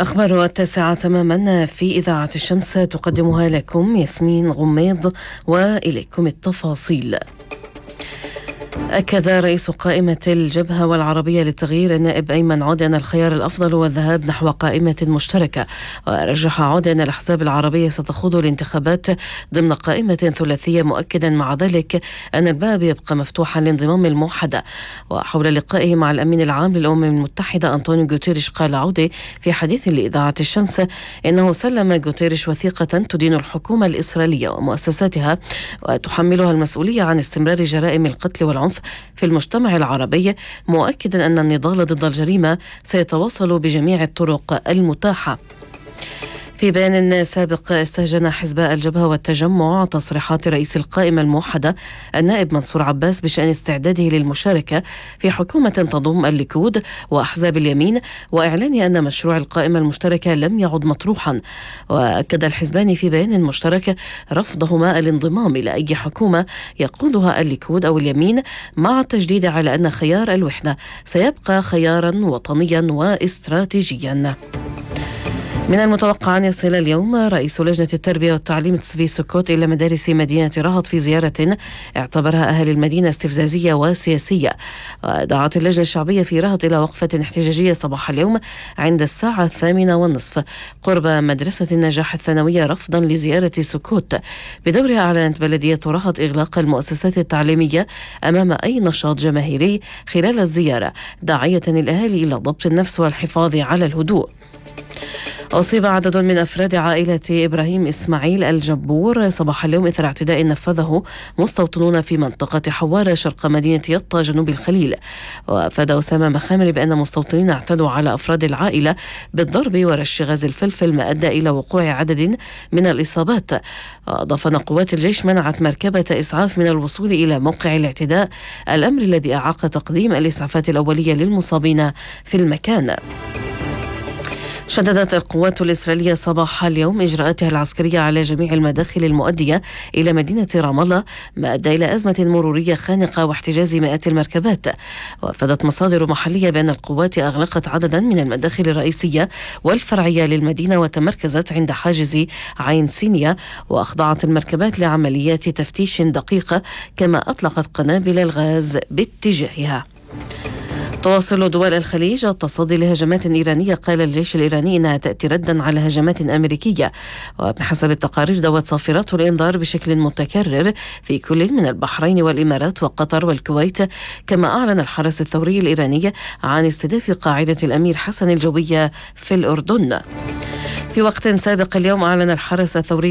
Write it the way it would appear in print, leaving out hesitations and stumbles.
أخبار 9 تماما في إذاعة الشمس تقدمها لكم ياسمين غميض، وإليكم التفاصيل. أكد رئيس قائمة الجبهة والعربية للتغيير النائب أيمن عودة أن الخيار الأفضل هو الذهاب نحو قائمة مشتركة، ورجح عودة أن الأحزاب العربية ستخوض الانتخابات ضمن قائمة ثلاثية، مؤكدا مع ذلك أن الباب يبقى مفتوحا لانضمام الموحدة. وحول لقائه مع الأمين العام للأمم المتحدة أنطونيو غوتيريش، قال عودة في حديث لإذاعة الشمس إنه سلم غوتيريش وثيقة تدين الحكومة الإسرائيلية ومؤسساتها وتحملها المسؤولية عن استمرار جرائم القتل والعنف في المجتمع العربي، مؤكدا أن النضال ضد الجريمة سيتواصل بجميع الطرق المتاحة. في بيان سابق استهجن حزب الجبهة والتجمع تصريحات رئيس القائمة الموحدة النائب منصور عباس بشأن استعداده للمشاركة في حكومة تضم الليكود وأحزاب اليمين، وإعلان أن مشروع القائمة المشتركة لم يعد مطروحا. وأكد الحزبان في بيان مشترك رفضهما الانضمام إلى أي حكومة يقودها الليكود أو اليمين، مع التشديد على أن خيار الوحدة سيبقى خيارا وطنيا واستراتيجيا. من المتوقع أن يصل اليوم رئيس لجنة التربية والتعليم تسفي سكوت إلى مدارس مدينة رهط في زيارة اعتبرها أهل المدينة استفزازية وسياسية. ودعت اللجنة الشعبية في رهط إلى وقفة احتجاجية صباح اليوم عند الساعة 8:30 قرب مدرسة النجاح الثانوية، رفضا لزيارة سكوت. بدورها أعلنت بلدية رهط إغلاق المؤسسات التعليمية أمام أي نشاط جماهيري خلال الزيارة، داعية الأهالي إلى ضبط النفس والحفاظ على الهدوء. أصيب عدد من أفراد عائلة إبراهيم إسماعيل الجبور صباح اليوم إثر اعتداء نفذه مستوطنون في منطقة حوارة شرق مدينة يطا جنوب الخليل. وأفاد أسامة مخامر بأن مستوطنين اعتدوا على أفراد العائلة بالضرب ورش غاز الفلفل، ما أدى إلى وقوع عدد من الإصابات. أضاف أن قوات الجيش منعت مركبة إسعاف من الوصول إلى موقع الاعتداء، الأمر الذي أعاق تقديم الإسعافات الأولية للمصابين في المكان. شددت القوات الإسرائيلية صباح اليوم إجراءاتها العسكرية على جميع المداخل المؤدية إلى مدينة رام الله، ما أدى إلى أزمة مرورية خانقة واحتجاز مئات المركبات. وأفادت مصادر محلية بأن القوات أغلقت عددا من المداخل الرئيسية والفرعية للمدينة، وتمركزت عند حاجز عين سينيا، وأخضعت المركبات لعمليات تفتيش دقيقة، كما أطلقت قنابل الغاز باتجاهها. تواصل دول الخليج التصدي لهجمات إيرانية، قال الجيش الإيراني إنها تأتي ردا على هجمات أمريكية. وبحسب التقارير دوت صافرات الإنذار بشكل متكرر في كل من البحرين والإمارات وقطر والكويت. كما أعلن الحرس الثوري الإيراني عن استهداف قاعدة الأمير حسن الجوية في الأردن. في وقت سابق اليوم أعلن الحرس الثوري